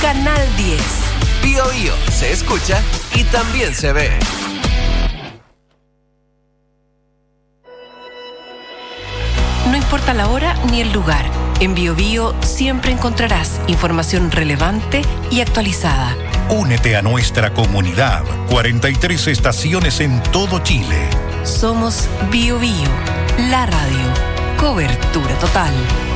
Canal 10. Bio Bio se escucha y también se ve. No importa la hora ni el lugar, en Bio Bio siempre encontrarás información relevante y actualizada. Únete a nuestra comunidad. 43 estaciones en todo Chile. Somos Bio Bio, la radio. Cobertura total.